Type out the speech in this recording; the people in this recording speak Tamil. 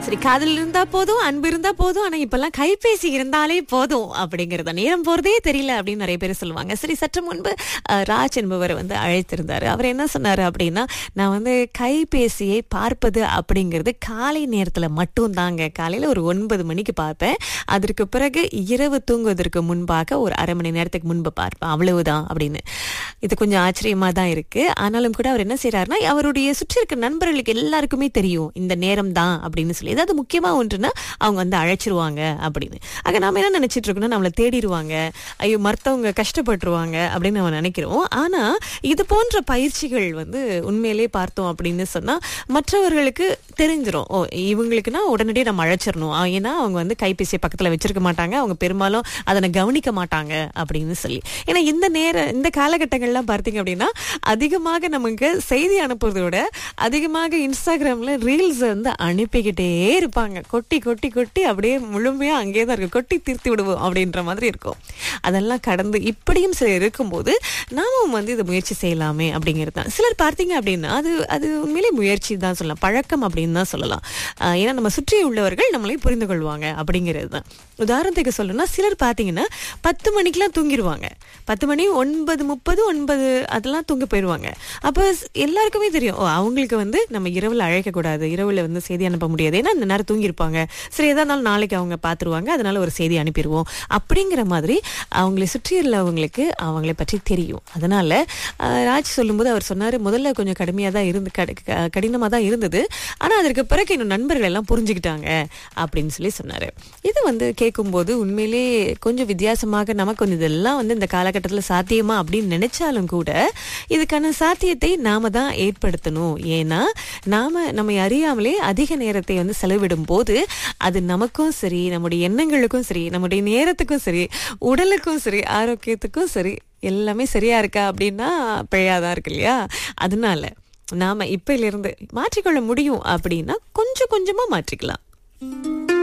சரி, காதல் இருந்தா போதும், அன்பு இருந்தா போதும், ஆனா இப்பெல்லாம் கைபேசி இருந்தாலே போதும் அப்படிங்கறத, நேரம் போறதே தெரியல அப்படின்னு நிறைய பேர் சொல்லுவாங்க. சரி, சற்று முன்பு ராஜ் என்பவர் வந்து அழைத்திருந்தாரு. அவர் என்ன சொன்னாரு அப்படின்னா, நான் வந்து கைபேசியை பார்ப்பது அப்படிங்கிறது காலை நேரத்துல மட்டும் தாங்க. காலையில ஒரு 9 மணிக்கு பார்ப்பேன். அதற்கு பிறகு இரவு தூங்குவதற்கு முன்பாக ஒரு அரை மணி நேரத்துக்கு முன்பு பார்ப்பேன், அவ்வளவுதான் அப்படின்னு. இது கொஞ்சம் ஆச்சரியமா தான் இருக்கு. ஆனாலும் கூட அவர் என்ன செய்யறாருன்னா, அவருடைய சுற்றி இருக்க நண்பர்களுக்கு எல்லாருக்குமே தெரியும் இந்த நேரம் தான் அப்படின்னு சொல்லி. ஏதாவது முக்கியமா ஒன்றுனா அவங்க வந்து அழைச்சிருவாங்க அப்படின்னு. ஆக நாம என்ன நினைச்சிட்டு இருக்கோம்னா, நம்மளை தேடிடுவாங்க, ஐயோ மற்றவங்க கஷ்டப்பட்டுருவாங்க அப்படின்னு நம்ம நினைக்கிறோம். ஆனா இது போன்ற பயிற்சிகள் வந்து உண்மையிலே பார்த்தோம் அப்படின்னு சொன்னா மற்றவர்களுக்கு தெரிஞ்சிரும். ஓ, இவங்களுக்குன்னா உடனடியே நம்ம அழைச்சிடணும், ஏன்னா அவங்க வந்து கைபேசியை பக்கத்துல வச்சிருக்க மாட்டாங்க, அவங்க பெரும்பாலும் அதனை கவனிக்க மாட்டாங்க அப்படின்னு சொல்லி. ஏன்னா இந்த காலகட்டங்கள்லாம் பார்த்தீங்க அப்படின்னா அதிகமாக நமக்கு செய்தி அனுப்புறதோட அதிகமாக இன்ஸ்டாகிராம்ல ரீல்ஸ் வந்து அனுப்பிக்கிட்டே இருப்பாங்க. கொட்டி கொட்டி கொட்டி அப்படியே முழுமையா அங்கேயே தான் இருக்கு, கொட்டி தீர்த்து விடுவோம் அப்படின்ற மாதிரி இருக்கும். அதெல்லாம் கடந்து இப்படியும் சிலர் இருக்கும்போது நாமும் வந்து இதை முயற்சி செய்யலாமே அப்படிங்கிறது தான். சிலர் பார்த்தீங்க அப்படின்னா அது உண்மையிலே முயற்சி தான் சொல்லலாம், பழக்கம் அப்படின்னு தான் சொல்லலாம். ஏன்னா நம்ம சுற்றி உள்ளவர்கள் நம்மளை புரிந்து கொள்வாங்க அப்படிங்கிறது தான். உதாரணத்துக்கு சொல்லணும்னா, சிலர் பார்த்தீங்கன்னா 10 மணிக்கெல்லாம் தூங்கிடுவாங்க. 10 மணி 9:30 9 அதெல்லாம் தூங்க போயிடுவாங்க. அப்போ எல்லாருக்குமே தெரியும், ஓ அவங்களுக்கு வந்து நம்ம இரவில் அழைக்கக்கூடாது, இரவில் வந்து செய்தி அனுப்ப முடியாது, ஏன்னா இந்த நேரம் தூங்கியிருப்பாங்க, சரி எதா இருந்தாலும் நாளைக்கு அவங்க பார்த்துருவாங்க, அதனால ஒரு செய்தி அனுப்பிடுவோம் அப்படிங்கிற மாதிரி அவங்களை சுற்றி உள்ளவங்களுக்கு அவங்களை பற்றி தெரியும். அதனால ராஜ் சொல்லும்போது அவர் சொன்னார், முதல்ல கொஞ்சம் கடினமாக தான் இருந்தது, ஆனால் அதற்கு பிறகு இன்னும் நண்பர்கள் எல்லாம் புரிஞ்சுக்கிட்டாங்க அப்படின்னு சொல்லி சொன்னார். இது வந்து கேட்கும்போது உண்மையிலே கொஞ்சம் வித்தியாசமாக, நமக்கு கொஞ்சம் இதெல்லாம் வந்து இந்த காலகட்டத்தில் சாத்தியமா அப்படின்னு நினைச்சாலும் கூட இதுக்கான சாத்தியத்தை நாம தான் ஏற்படுத்தணும். ஏன்னா நம்ம அறியாமலே அதிக நேரத்தை வந்து செலவிடும் போது அது நமக்கும் சரி, நம்முடைய எண்ணங்களுக்கும் சரி, நம்முடைய நேரத்துக்கும் சரி, உடலுக்கும் சரி, ஆரோக்கியத்துக்கும் சரி, எல்லாமே சரியா இருக்கா அப்படின்னா பிழையாதான் இருக்கு இல்லையா? அதனால நாம இப்பையிலிருந்து மாற்றிக்கொள்ள முடியும் அப்படின்னா கொஞ்சம் கொஞ்சமா மாற்றிக்கலாம்.